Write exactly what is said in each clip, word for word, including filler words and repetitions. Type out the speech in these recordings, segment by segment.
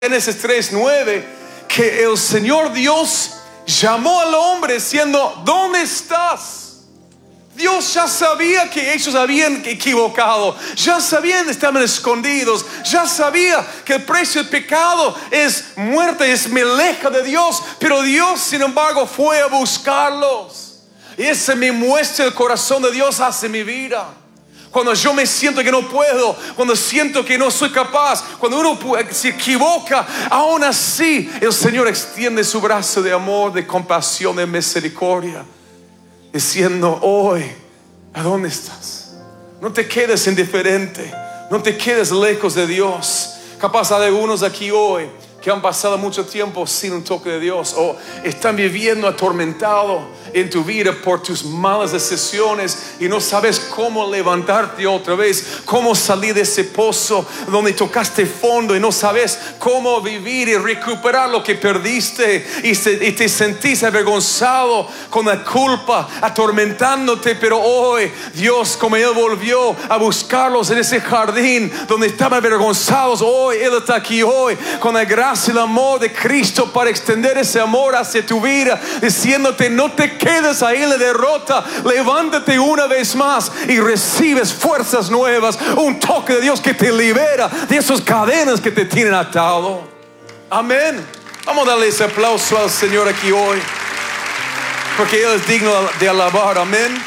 Génesis tres, nueve, que el Señor Dios llamó al hombre diciendo: ¿dónde estás? Dios ya sabía que ellos habían equivocado, ya sabían que estaban escondidos, ya sabía que el precio del pecado es muerte, es meleja de Dios, pero Dios sin embargo fue a buscarlos. Y ese me muestra el corazón de Dios hacia mi vida. Cuando yo me siento que no puedo, cuando siento que no soy capaz, cuando uno se equivoca, aún así el Señor extiende su brazo de amor, de compasión, de misericordia, diciendo: hoy, ¿a dónde estás? No te quedes indiferente, no te quedes lejos de Dios. Capaz hay algunos aquí hoy que han pasado mucho tiempo sin un toque de Dios, o están viviendo atormentado en tu vida por tus malas decisiones y no sabes cómo levantarte otra vez, cómo salir de ese pozo donde tocaste fondo y no sabes cómo vivir y recuperar lo que perdiste, y, se, y te sentís avergonzado con la culpa atormentándote. Pero hoy Dios, como Él volvió a buscarlos en ese jardín donde estaban avergonzados, hoy Él está aquí hoy con la gracia y el amor de Cristo para extender ese amor hacia tu vida, diciéndote: no te quedes ahí en la derrota, levántate una vez más y recibes fuerzas nuevas, un toque de Dios que te libera de esas cadenas que te tienen atado. Amén. Vamos a darle ese aplauso al Señor aquí hoy, porque Él es digno de alabar. Amén.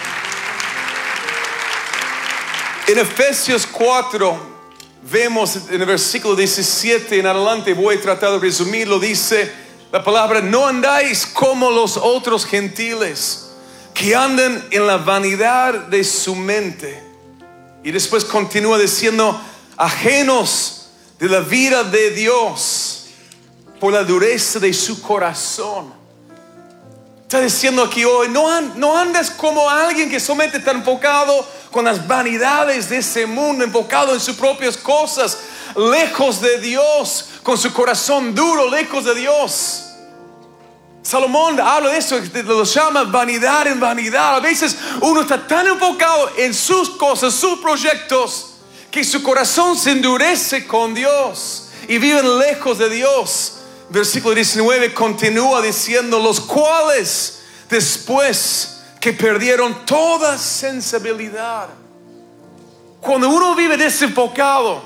En Efesios cuatro vemos en el versículo diecisiete en adelante, voy a tratar de resumirlo. Dice la palabra: no andáis como los otros gentiles, que andan en la vanidad de su mente. Y después continúa diciendo: ajenos de la vida de Dios por la dureza de su corazón. Está diciendo aquí hoy: no, and, no andes como alguien que solamente está enfocado con las vanidades de ese mundo, enfocado en sus propias cosas, lejos de Dios, con su corazón duro, lejos de Dios. Salomón habla de eso, lo llama vanidad en vanidad. A veces uno está tan enfocado en sus cosas, sus proyectos, que su corazón se endurece con Dios y viven lejos de Dios. Versículo diecinueve continúa diciendo: los cuales después que perdieron toda sensibilidad. Cuando uno vive desenfocado,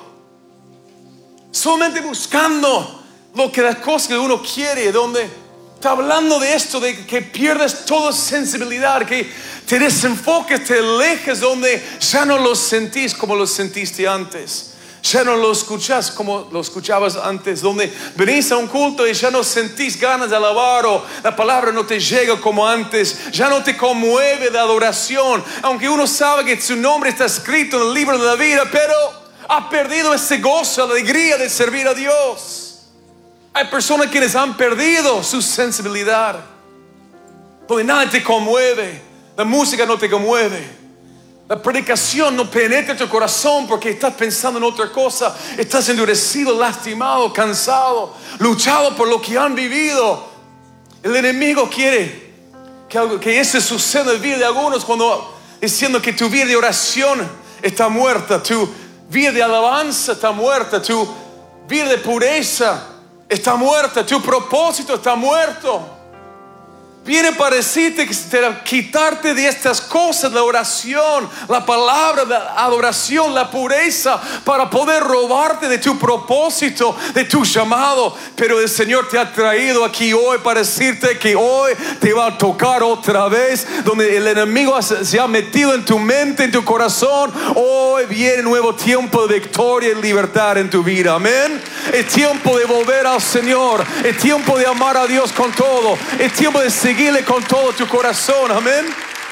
solamente buscando lo que las cosas que uno quiere, donde está hablando de esto, de que pierdes toda sensibilidad, que te desenfoques, te alejes, donde ya no lo sentís como lo sentiste antes. Ya no lo escuchas como lo escuchabas antes, donde venís a un culto y ya no sentís ganas de alabar, o la palabra no te llega como antes, ya no te conmueve la adoración, aunque uno sabe que su nombre está escrito en el libro de la vida, pero ha perdido ese gozo, la alegría de servir a Dios. Hay personas quienes han perdido su sensibilidad, donde nada te conmueve, la música no te conmueve, la predicación no penetra tu corazón porque estás pensando en otra cosa. Estás endurecido, lastimado, cansado, luchado por lo que han vivido. El enemigo quiere que, que eso suceda en la vida de algunos, cuando diciendo que tu vida de oración está muerta, tu vida de alabanza está muerta, tu vida de pureza está muerta, tu propósito está muerto. Viene para decirte que quitarte de estas cosas, la oración, la palabra, la adoración, la pureza, para poder robarte de tu propósito, de tu llamado. Pero el Señor te ha traído aquí hoy para decirte que hoy te va a tocar otra vez, donde el enemigo se ha metido en tu mente, en tu corazón. Hoy viene nuevo tiempo de victoria y libertad en tu vida. Amén. Es tiempo de volver al Señor, es tiempo de amar a Dios con todo, es tiempo de seguir con todo tu corazón. Amén.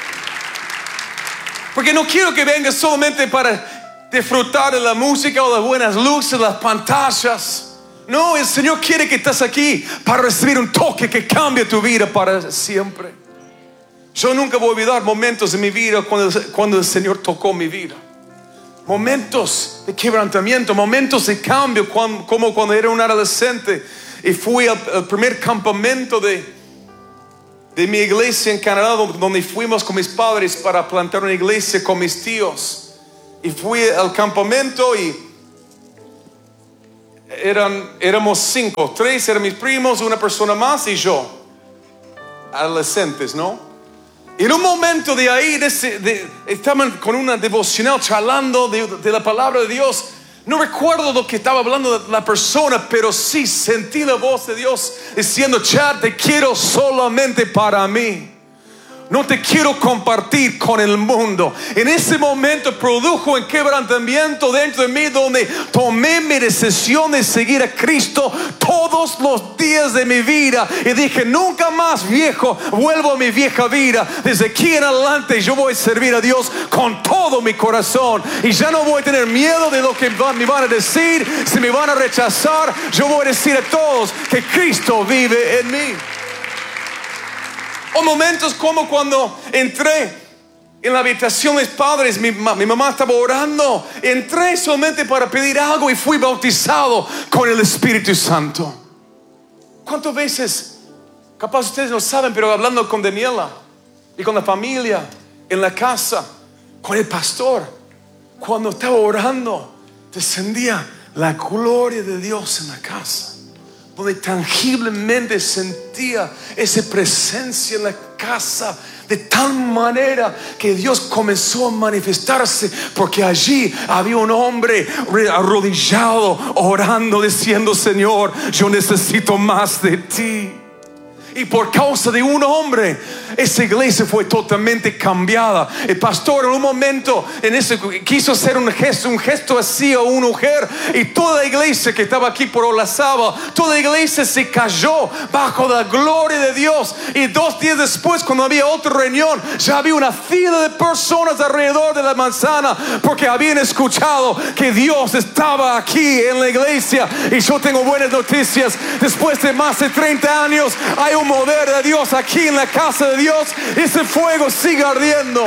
Porque no quiero que vengas solamente para disfrutar de la música o las buenas luces, las pantallas. No, el Señor quiere que estés aquí para recibir un toque que cambie tu vida para siempre. Yo nunca voy a olvidar momentos de mi vida cuando, cuando el Señor tocó mi vida. Momentos de quebrantamiento, momentos de cambio, cuando, como cuando era un adolescente y fui al, al primer campamento de de mi iglesia en Canadá, donde fuimos con mis padres para plantar una iglesia con mis tíos. Y fui al campamento y eran, éramos cinco, tres eran mis primos, una persona más y yo, adolescentes, ¿no? Y en un momento de ahí, de ese, de, estaban con una devocional charlando de, de la palabra de Dios. No recuerdo lo que estaba hablando la persona, pero sí sentí la voz de Dios diciendo: Chad, te quiero solamente para mí. No te quiero compartir con el mundo. En ese momento produjo un quebrantamiento dentro de mí, donde tomé mi decisión de seguir a Cristo todos los días de mi vida. Y dije: nunca más, viejo, vuelvo a mi vieja vida. Desde aquí en adelante yo voy a servir a Dios con todo mi corazón. Y ya no voy a tener miedo de lo que me van a decir. Si me van a rechazar, yo voy a decir a todos que Cristo vive en mí. O momentos como cuando entré en la habitación de mis padres, mi, mi mamá estaba orando. Entré solamente para pedir algo y fui bautizado con el Espíritu Santo. ¿Cuántas veces, capaz ustedes no saben, pero hablando con Daniela y con la familia en la casa, con el pastor, cuando estaba orando, descendía la gloria de Dios en la casa, donde tangiblemente sentía esa presencia en la casa, de tal manera que Dios comenzó a manifestarse, porque allí había un hombre arrodillado, orando, diciendo: Señor, yo necesito más de ti. Y por causa de un hombre, esa iglesia fue totalmente cambiada. El pastor en un momento en ese, quiso hacer un gesto, un gesto así a una mujer, y toda la iglesia que estaba aquí por Olazaba, toda la iglesia se cayó bajo la gloria de Dios. Y dos días después, cuando había otra reunión, ya había una fila de personas alrededor de la manzana, porque habían escuchado que Dios estaba aquí en la iglesia. Y yo tengo buenas noticias: después de más de treinta años hay un mover de Dios aquí en la casa de Dios. Ese fuego sigue ardiendo.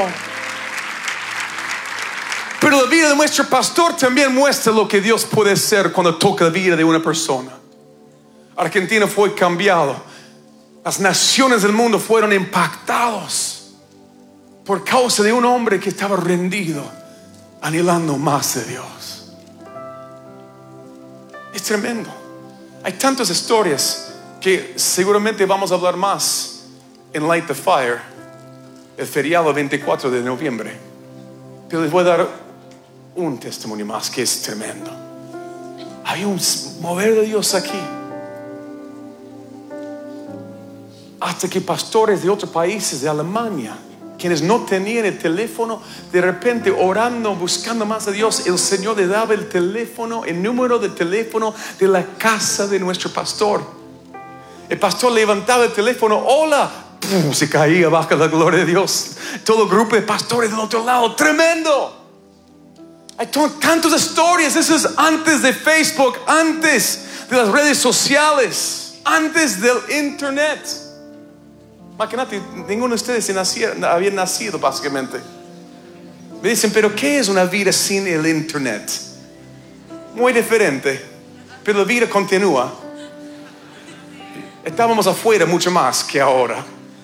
Pero la vida de nuestro pastor también muestra lo que Dios puede hacer cuando toca la vida de una persona. Argentina fue cambiado. Las naciones del mundo fueron impactados por causa de un hombre que estaba rendido, anhelando más de Dios. Es tremendo. Hay tantas historias que seguramente vamos a hablar más en Light the Fire, el feriado veinticuatro de noviembre. Pero les voy a dar un testimonio más que es tremendo. Hay un mover de Dios aquí, hasta que pastores de otros países, de Alemania, quienes no tenían el teléfono, de repente orando, buscando más de Dios, el Señor le daba el teléfono, el número de teléfono de la casa de nuestro pastor. El pastor levantaba el teléfono: hola, ¡pum!, se caía bajo la gloria de Dios. Todo el grupo de pastores del otro lado. Tremendo. Hay tantas historias. Eso es antes de Facebook, antes de las redes sociales, antes del internet. Imagínate, ninguno de ustedes había nacido básicamente. Me dicen: pero ¿qué es una vida sin el internet? Muy diferente, pero la vida continúa. Estábamos afuera mucho más que ahora.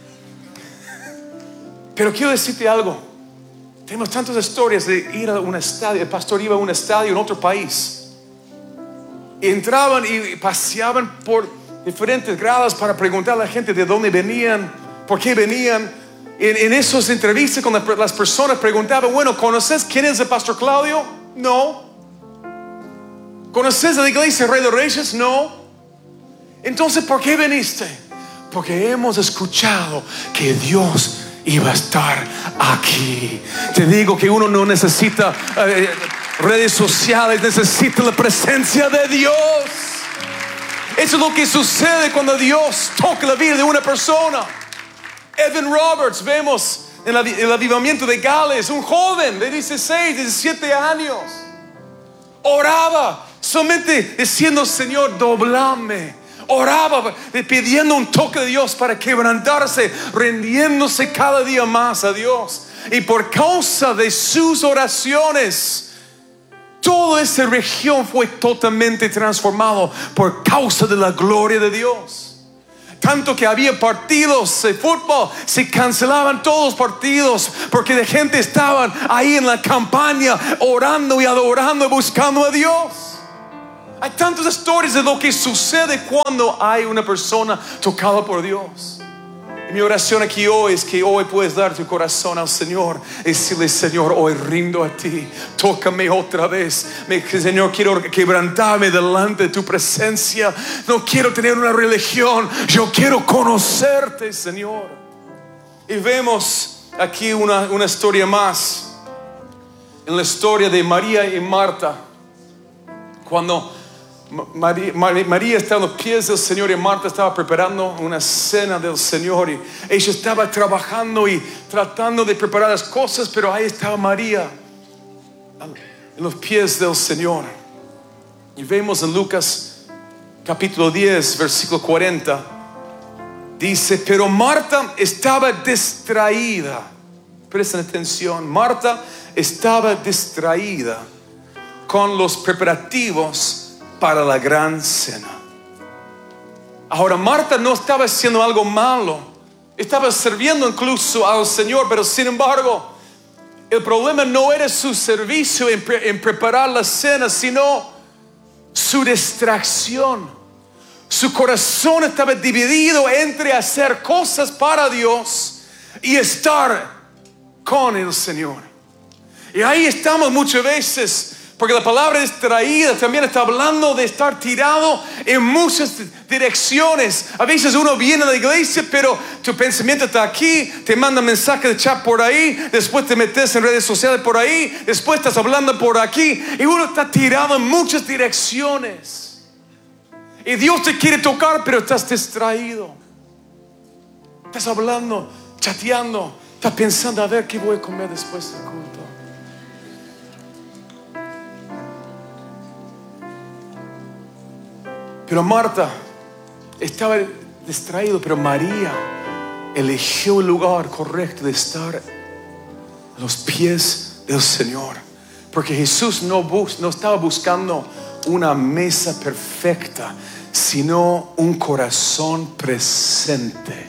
Pero quiero decirte algo. Tenemos tantas historias de ir a un estadio. El pastor iba a un estadio en otro país. Y entraban y paseaban por diferentes gradas para preguntar a la gente de dónde venían, por qué venían. En, en esas entrevistas con las personas preguntaban: bueno, ¿conoces quién es el pastor Claudio? No. ¿Conoces la iglesia Rey de Reyes? No. Entonces, ¿por qué viniste? Porque hemos escuchado que Dios iba a estar aquí. Te digo que uno no necesita eh, redes sociales, necesita la presencia de Dios. Eso es lo que sucede cuando Dios toca la vida de una persona. Evan Roberts, vemos en la, el avivamiento de Gales, un joven de dieciséis, diecisiete años, oraba solamente diciendo: Señor, doblame. Oraba pidiendo un toque de Dios para quebrantarse, rindiéndose cada día más a Dios. Y por causa de sus oraciones, toda esa región fue totalmente transformado por causa de la gloria de Dios. Tanto que había partidos de fútbol, se cancelaban todos los partidos, porque la gente estaba ahí en la campaña orando y adorando y buscando a Dios. Hay tantas historias de lo que sucede cuando hay una persona tocada por Dios. Y mi oración aquí hoy es que hoy puedes dar tu corazón al Señor y decirle: Señor, hoy rindo a ti, tócame otra vez. Me, Señor, quiero quebrantarme delante de tu presencia. No quiero tener una religión, yo quiero conocerte, Señor. Y vemos aquí una, una historia más, en la historia de María y Marta. Cuando María, María estaba a los pies del Señor y Marta estaba preparando una cena del Señor, y ella estaba trabajando y tratando de preparar las cosas, pero ahí estaba María en los pies del Señor. Y vemos en Lucas capítulo diez versículo cuarenta, dice: pero Marta estaba distraída. Presten atención, Marta estaba distraída con los preparativos para la gran cena. Ahora, Marta no estaba haciendo algo malo, estaba sirviendo incluso al Señor, pero sin embargo el problema no era su servicio en, pre- en preparar la cena, sino su distracción. Su corazón estaba dividido entre hacer cosas para Dios y estar con el Señor. Y ahí estamos muchas veces, porque la palabra distraída también está hablando de estar tirado en muchas direcciones. A veces uno viene a la iglesia, pero tu pensamiento está aquí, te manda mensaje de chat por ahí, después te metes en redes sociales por ahí, después estás hablando por aquí, y uno está tirado en muchas direcciones. Y Dios te quiere tocar, pero estás distraído. Estás hablando, chateando, estás pensando: a ver qué voy a comer después del culto. Pero Marta estaba distraído, pero María eligió el lugar correcto de estar a los pies del Señor. Porque Jesús no, bus, no estaba buscando una mesa perfecta, sino un corazón presente.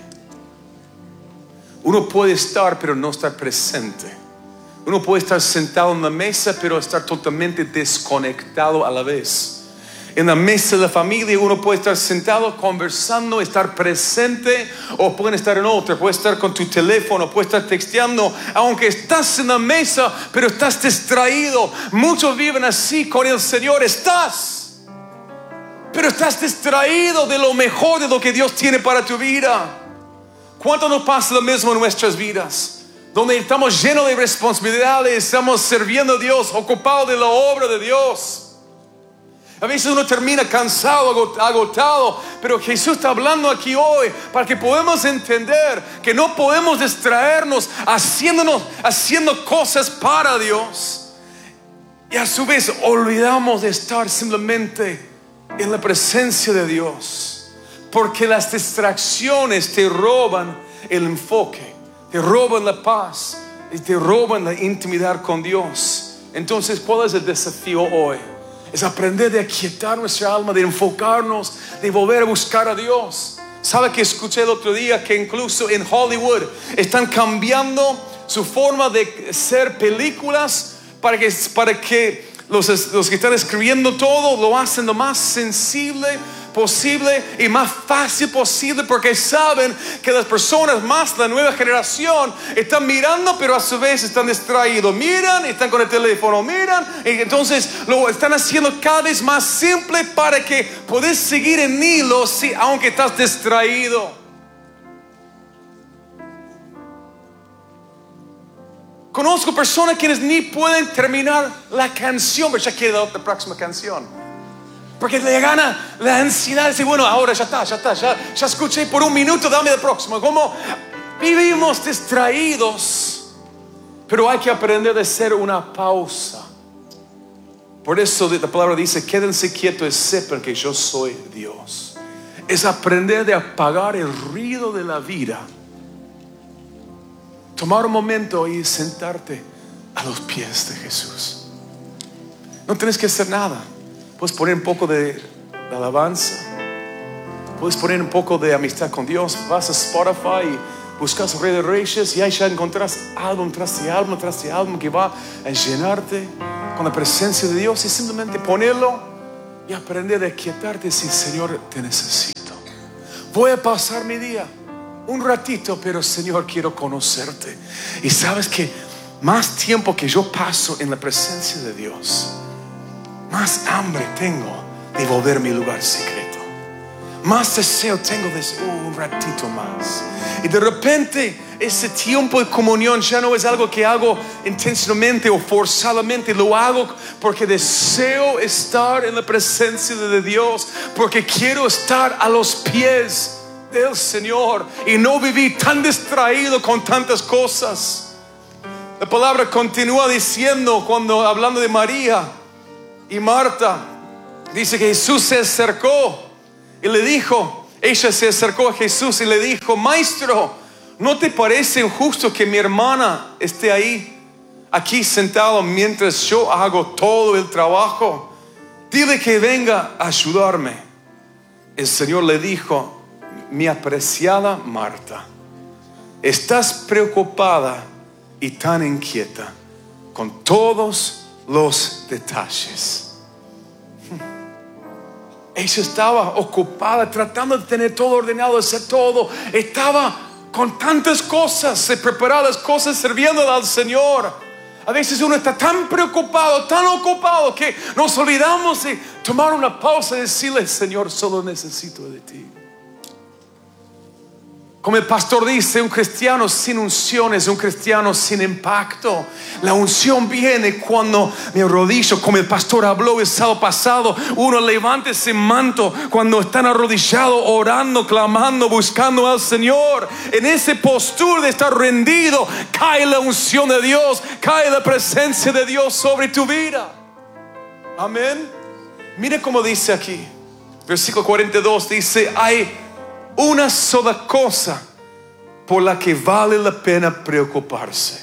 Uno puede estar pero no estar presente. Uno puede estar sentado en la mesa pero estar totalmente desconectado a la vez. En la mesa de la familia uno puede estar sentado conversando, estar presente, o pueden estar en otra, puede estar con tu teléfono, puede estar texteando, aunque estás en la mesa pero estás distraído. Muchos viven así con el Señor, estás, pero estás distraído de lo mejor, de lo que Dios tiene para tu vida. ¿Cuánto nos pasa lo mismo en nuestras vidas? Donde estamos llenos de responsabilidades, estamos sirviendo a Dios, ocupados de la obra de Dios. A veces uno termina cansado, agotado, pero Jesús está hablando aquí hoy para que podamos entender que no podemos distraernos haciéndonos, haciendo cosas para Dios, y a su vez olvidamos de estar simplemente en la presencia de Dios, porque las distracciones te roban el enfoque, te roban la paz y te roban la intimidad con Dios. Entonces, ¿cuál es el desafío hoy? Es aprender de aquietar nuestra alma, de enfocarnos, de volver a buscar a Dios. ¿Sabe que escuché el otro día que incluso en Hollywood están cambiando su forma de hacer películas para que, para que los, los que están escribiendo todo lo hacen lo más sensible posible y más fácil posible, porque saben que las personas más, la nueva generación, están mirando pero a su vez están distraídos, miran, están con el teléfono, miran, y entonces lo están haciendo cada vez más simple para que puedas seguir en hilo, si, aunque estás distraído. Conozco personas quienes ni pueden terminar la canción, pero ya queda la próxima canción, porque le gana la ansiedad. Dice: bueno, ahora ya está, ya está, ya, ya escuché por un minuto, dame el próximo. Como vivimos distraídos, pero hay que aprender a hacer una pausa. Por eso la palabra dice: quédense quietos y sepan que yo soy Dios. Es aprender de apagar el ruido de la vida, tomar un momento y sentarte a los pies de Jesús. No tienes que hacer nada. Puedes poner un poco de alabanza, puedes poner un poco de amistad con Dios. Vas a Spotify y buscas Rey de Reyes, y ahí ya encontrás álbum tras de álbum tras de álbum que va a llenarte con la presencia de Dios. Y simplemente ponerlo y aprender a quietarte y decir: Señor, te necesito. Voy a pasar mi día un ratito, pero Señor, quiero conocerte. Y sabes que más tiempo que yo paso en la presencia de Dios, más hambre tengo de volver a mi lugar secreto. Más deseo tengo de uh, un ratito más. Y de repente ese tiempo de comunión ya no es algo que hago intencionalmente o forzadamente. Lo hago porque deseo estar en la presencia de Dios, porque quiero estar a los pies del Señor y no vivir tan distraído con tantas cosas. La palabra continúa diciendo, cuando hablando de María y Marta, dice que Jesús se acercó y le dijo, ella se acercó a Jesús y le dijo: Maestro, ¿no te parece injusto que mi hermana esté ahí, aquí sentado, mientras yo hago todo el trabajo? Dile que venga a ayudarme. El Señor le dijo: mi apreciada Marta, estás preocupada y tan inquieta con todos los detalles. Ella estaba ocupada tratando de tener todo ordenado, hacer todo. Estaba con tantas cosas, preparadas cosas, sirviendo al Señor. A veces uno está tan preocupado, tan ocupado, que nos olvidamos de tomar una pausa y decirle: Señor, solo necesito de ti. Como el pastor dice, un cristiano sin unción es un cristiano sin impacto. La unción viene cuando me arrodillo, como el pastor habló el sábado pasado. Uno levanta ese manto cuando están arrodillados, orando, clamando, buscando al Señor. En ese postura de estar rendido, cae la unción de Dios, cae la presencia de Dios sobre tu vida. Amén. Mire cómo dice aquí, versículo cuarenta y dos, dice: hay una sola cosa por la que vale la pena preocuparse.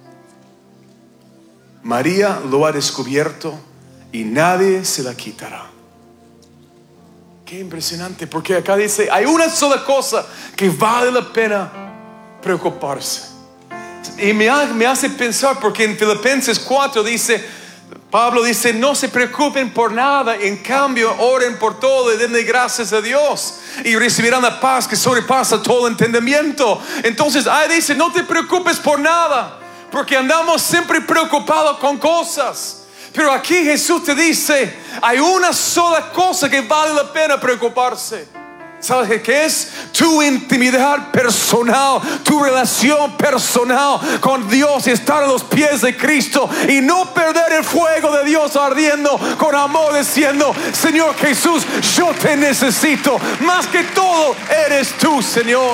María lo ha descubierto y nadie se la quitará. Qué impresionante, porque acá dice: hay una sola cosa que vale la pena preocuparse. Y me, ha, me hace pensar, porque en Filipenses cuatro dice, Pablo dice: no se preocupen por nada, en cambio oren por todo y denle gracias a Dios y recibirán la paz que sobrepasa todo entendimiento. Entonces ahí dice: no te preocupes por nada, porque andamos siempre preocupados con cosas. Pero aquí Jesús te dice: hay una sola cosa que vale la pena preocuparse. ¿Sabes qué es? Tu intimidad personal, tu relación personal con Dios, y estar a los pies de Cristo y no perder el fuego de Dios ardiendo con amor, diciendo: Señor Jesús, yo te necesito. Más que todo eres tú, Señor.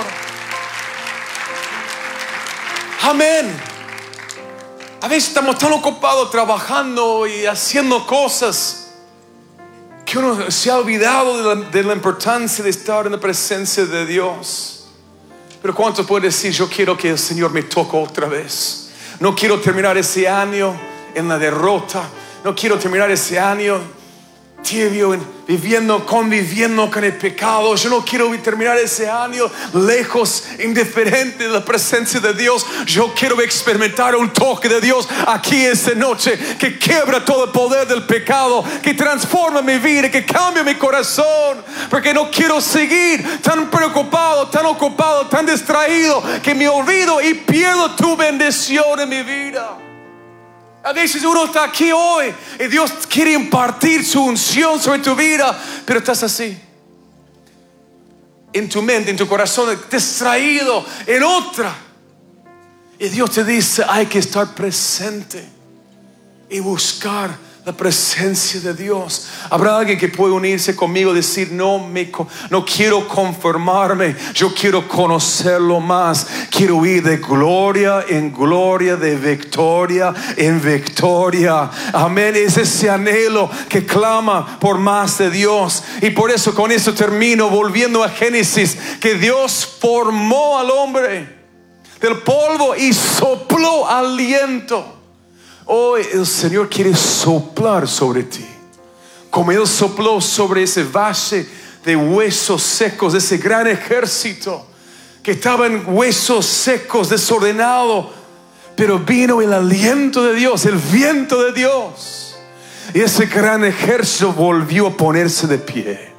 Amén. A veces estamos tan ocupados trabajando y haciendo cosas que uno se ha olvidado de la, de la importancia de estar en la presencia de Dios. Pero ¿cuántos pueden decir: yo quiero que el Señor me toque otra vez? No quiero terminar ese año en la derrota. No quiero terminar ese año tibio, viviendo, conviviendo con el pecado. Yo no quiero terminar ese año lejos, indiferente de la presencia de Dios. Yo quiero experimentar un toque de Dios aquí esta noche, que quiebra todo el poder del pecado, que transforma mi vida, que cambia mi corazón. Porque no quiero seguir tan preocupado, tan ocupado, tan distraído, que me olvido y pierdo tu bendición en mi vida. A veces uno está aquí hoy y Dios quiere impartir su unción sobre tu vida, pero estás así, en tu mente, en tu corazón, distraído en otra. Y Dios te dice: hay que estar presente y buscar la presencia de Dios. Habrá alguien que puede unirse conmigo y decir: no, me, no quiero conformarme, yo quiero conocerlo más. Quiero ir de gloria en gloria, de victoria en victoria. Amén. Es ese anhelo que clama por más de Dios. Y por eso, con eso termino, volviendo a Génesis, que Dios formó al hombre del polvo y sopló aliento. Hoy el Señor quiere soplar sobre ti, como Él sopló sobre ese valle de huesos secos, de ese gran ejército que estaba en huesos secos, desordenado. Pero vino el aliento de Dios, el viento de Dios, Y ese gran ejército volvió a ponerse de pie.